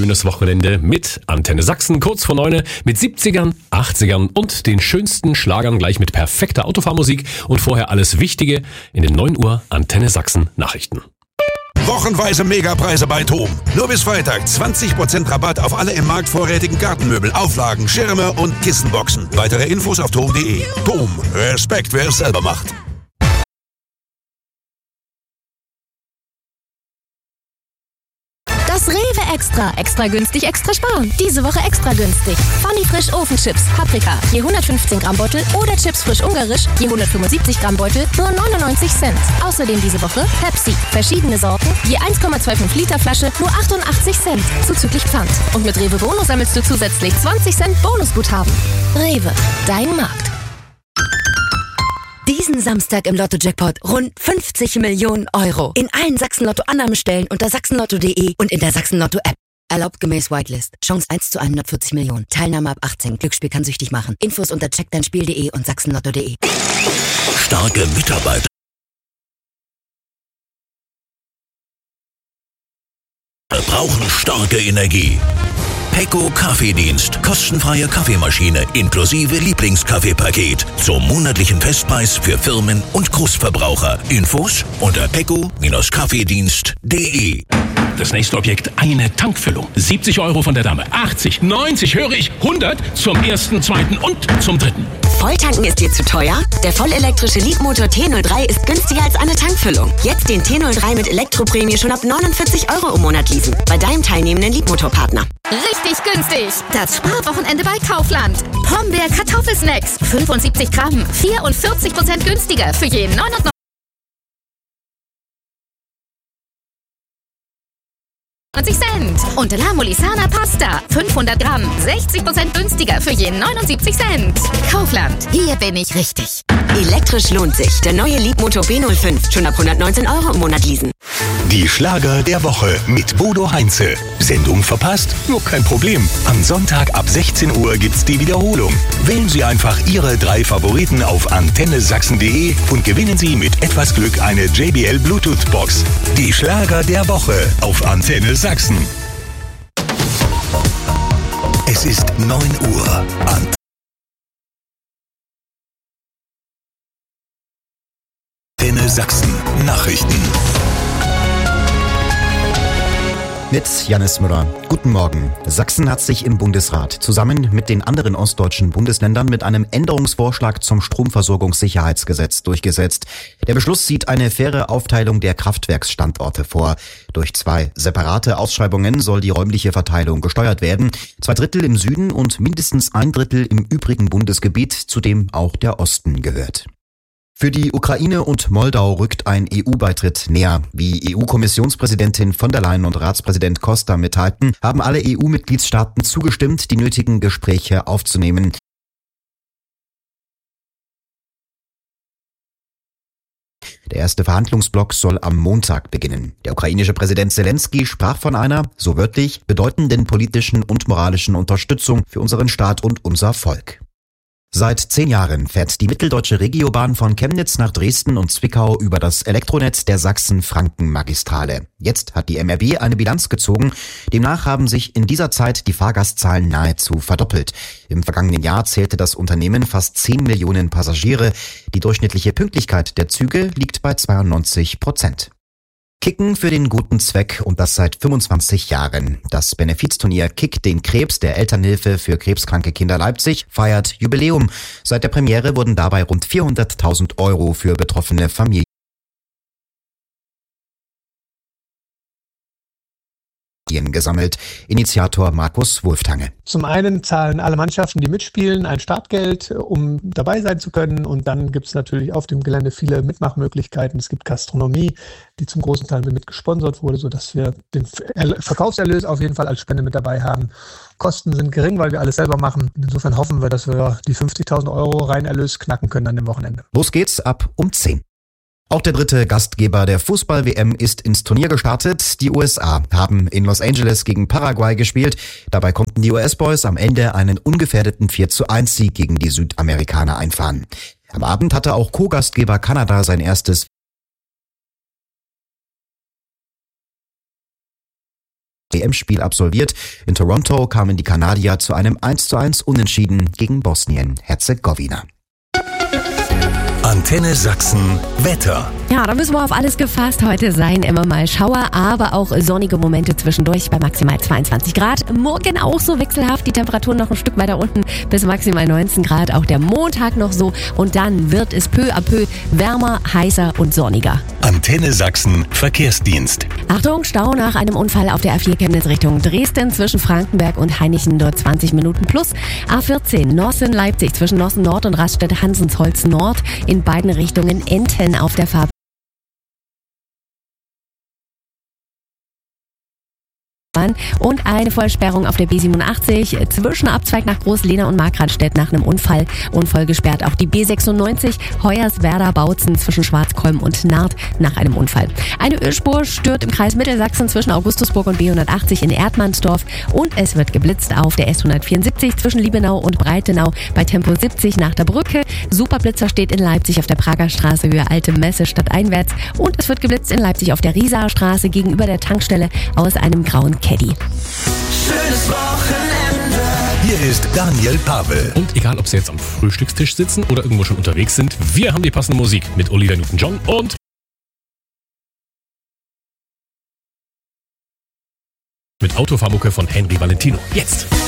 schönes Wochenende mit Antenne Sachsen, kurz vor 9 mit 70ern, 80ern und den schönsten Schlagern gleich mit perfekter Autofahrmusik und vorher alles Wichtige in den 9 Uhr Antenne Sachsen Nachrichten. Wochenweise Megapreise bei TOM. Nur bis Freitag 20% Rabatt auf alle im Markt vorrätigen Gartenmöbel, Auflagen, Schirme und Kissenboxen. Weitere Infos auf tom.de. TOM. Respekt, wer es selber macht. Das Rewe Extra. Extra günstig, extra sparen. Diese Woche extra günstig. Funny Frisch Ofenchips, Paprika, je 115 Gramm Beutel oder Chips frisch ungarisch, je 175 Gramm Beutel, nur 99 Cent. Außerdem diese Woche Pepsi. Verschiedene Sorten, je 1,25 Liter Flasche, nur 88 Cent. Zuzüglich Pfand. Und mit Rewe Bonus sammelst du zusätzlich 20 Cent Bonusguthaben. Rewe, dein Markt. Diesen Samstag im Lotto-Jackpot rund 50 Millionen Euro. In allen Sachsen-Lotto-Annahmestellen unter sachsenlotto.de und in der Sachsen-Lotto-App. Erlaubt gemäß Whitelist. Chance 1 zu 140 Millionen. Teilnahme ab 18. Glücksspiel kann süchtig machen. Infos unter checkdeinspiel.de und sachsenlotto.de. Starke Mitarbeiter brauchen starke Energie. Pecco Kaffeedienst. Kostenfreie Kaffeemaschine inklusive Lieblingskaffeepaket zum monatlichen Festpreis für Firmen und Großverbraucher. Infos unter pecco-kaffeedienst.de. Das nächste Objekt, eine Tankfüllung. 70 € von der Dame. 80, 90, höre ich, 100 zum ersten, zweiten und zum dritten. Volltanken ist dir zu teuer? Der vollelektrische Leapmotor T03 ist günstiger als eine Tankfüllung. Jetzt den T03 mit Elektroprämie schon ab 49 € im Monat leasen. Bei deinem teilnehmenden Leapmotor-Partner. Richtig günstig. Das Sparwochenende bei Kaufland. Pombeer Kartoffelsnacks. 75 Gramm. 44% günstiger für jeden 9,99 Cent. Und La Molisana Pasta. 500 Gramm. 60% günstiger für jeden 79 Cent. Kaufland. Hier bin ich richtig. Elektrisch lohnt sich. Der neue Leapmotor B05. Schon ab 119 € im Monat leasen. Die Schlager der Woche mit Bodo Heinze. Sendung verpasst? Nur kein Problem. Am Sonntag ab 16 Uhr gibt's die Wiederholung. Wählen Sie einfach Ihre 3 Favoriten auf antennesachsen.de und gewinnen Sie mit etwas Glück eine JBL Bluetooth Box. Die Schlager der Woche auf Antenne Sachsen. Es ist 9 Uhr. Antenne Sachsen Nachrichten. Mit Jannis Müller. Guten Morgen. Sachsen hat sich im Bundesrat zusammen mit den anderen ostdeutschen Bundesländern mit einem Änderungsvorschlag zum Stromversorgungssicherheitsgesetz durchgesetzt. Der Beschluss sieht eine faire Aufteilung der Kraftwerksstandorte vor. Durch 2 separate Ausschreibungen soll die räumliche Verteilung gesteuert werden. 2/3 im Süden und mindestens 1/3 im übrigen Bundesgebiet, zu dem auch der Osten gehört. Für die Ukraine und Moldau rückt ein EU-Beitritt näher. Wie EU-Kommissionspräsidentin von der Leyen und Ratspräsident Costa mitteilten, haben alle EU-Mitgliedstaaten zugestimmt, die nötigen Gespräche aufzunehmen. Der erste Verhandlungsblock soll am Montag beginnen. Der ukrainische Präsident Zelensky sprach von einer, so wörtlich, bedeutenden politischen und moralischen Unterstützung für unseren Staat und unser Volk. Seit 10 Jahren fährt die mitteldeutsche Regiobahn von Chemnitz nach Dresden und Zwickau über das Elektronetz der Sachsen-Franken-Magistrale. Jetzt hat die MRB eine Bilanz gezogen. Demnach haben sich in dieser Zeit die Fahrgastzahlen nahezu verdoppelt. Im vergangenen Jahr zählte das Unternehmen fast 10 Millionen Passagiere. Die durchschnittliche Pünktlichkeit der Züge liegt bei 92%. Kicken für den guten Zweck und das seit 25 Jahren. Das Benefizturnier Kick den Krebs der Elternhilfe für krebskranke Kinder Leipzig feiert Jubiläum. Seit der Premiere wurden dabei rund 400.000 € für betroffene Familien gesammelt. Initiator Markus Wulftange. Zum einen zahlen alle Mannschaften, die mitspielen, ein Startgeld, um dabei sein zu können. Und dann gibt es natürlich auf dem Gelände viele Mitmachmöglichkeiten. Es gibt Gastronomie, die zum großen Teil mit gesponsert wurde, sodass wir den Verkaufserlös auf jeden Fall als Spende mit dabei haben. Kosten sind gering, weil wir alles selber machen. Insofern hoffen wir, dass wir die 50.000 € Reinerlös knacken können an dem Wochenende. Los geht's ab um 10. Auch der dritte Gastgeber der Fußball-WM ist ins Turnier gestartet. Die USA haben in Los Angeles gegen Paraguay gespielt. Dabei konnten die US-Boys am Ende einen ungefährdeten 4:1-Sieg gegen die Südamerikaner einfahren. Am Abend hatte auch Co-Gastgeber Kanada sein erstes WM-Spiel absolviert. In Toronto kamen die Kanadier zu einem 1:1 Unentschieden gegen Bosnien-Herzegowina. Antenne Sachsen Wetter. Ja, da müssen wir auf alles gefasst heute sein. Immer mal Schauer, aber auch sonnige Momente zwischendurch bei maximal 22 Grad. Morgen auch so wechselhaft, die Temperaturen noch ein Stück weiter unten bis maximal 19 Grad. Auch der Montag noch so und dann wird es peu à peu wärmer, heißer und sonniger. Antenne Sachsen Verkehrsdienst. Achtung, Stau nach einem Unfall auf der A4 Chemnitz Richtung Dresden zwischen Frankenberg und Hainichen, dort 20 Minuten plus. A14 Nossen-Leipzig zwischen Nossen Nord und Raststätte Hansensholz Nord, in beiden Richtungen Enten auf der Fahrbahn. Und eine Vollsperrung auf der B87 zwischen Abzweig nach Groß-Lehna und Markranstädt nach einem Unfall. Unfall gesperrt auch die B96 Hoyerswerda-Bautzen zwischen Schwarzkolm und Naht nach einem Unfall. Eine Ölspur stört im Kreis Mittelsachsen zwischen Augustusburg und B180 in Erdmannsdorf und es wird geblitzt auf der S174 zwischen Liebenau und Breitenau bei Tempo 70 nach der Brücke. Superblitzer steht in Leipzig auf der Prager Straße Höhe Alte Messe stadteinwärts und es wird geblitzt in Leipzig auf der Riesaer Straße gegenüber der Tankstelle aus einem grauen Caddy. Schönes Wochenende. Hier ist Daniel Pavel. Und egal, ob Sie jetzt am Frühstückstisch sitzen oder irgendwo schon unterwegs sind, wir haben die passende Musik mit Olivia Newton-John und mit Autofahrmucke von Henry Valentino. Jetzt!